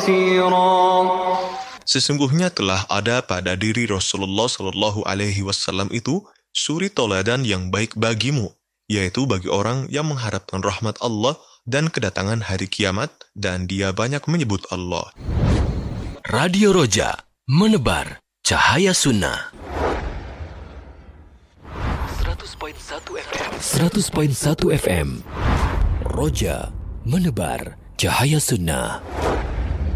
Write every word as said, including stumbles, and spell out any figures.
كثيرا. Sesungguhnya telah ada pada diri Rasulullah Shallallahu Alaihi Wasallam itu suri toladan yang baik bagimu, yaitu bagi orang yang mengharapkan rahmat Allah dan kedatangan hari kiamat, dan dia banyak menyebut Allah. Radio Roja, menebar cahaya sunnah. seratus koma satu F M. seratus koma satu F M. Roja, menebar cahaya sunnah.